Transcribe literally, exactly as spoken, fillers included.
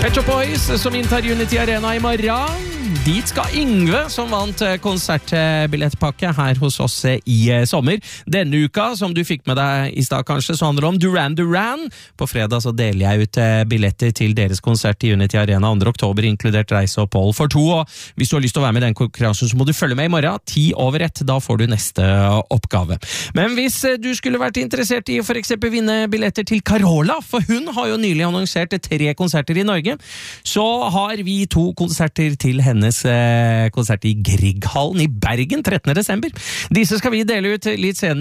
Pet Shop Boys som inntar Unity Arena i morgen. Dit skal Yngve, som vant konsertbillettpakke her hos oss i sommer. Denne uka, som du fikk med deg i stad kanskje, så handler det om Duran Duran. På fredag så deler jeg ut billetter til deres konsert i Unity Arena andre oktober, inkludert reise og opphold for to. Og hvis du har lyst til å være med i den konkurransen, så må du følge med i morgen, ti over ett. Da får du neste oppgave. Men hvis du skulle vært interessert i å for eksempel vinne billetter til Carola, for hun har jo nylig annonsert tre konserter i Norge, så har vi to konserter til hennes eh, konsert i Grieghallen i Bergen trettende desember. Disse skal vi dele ut litt senere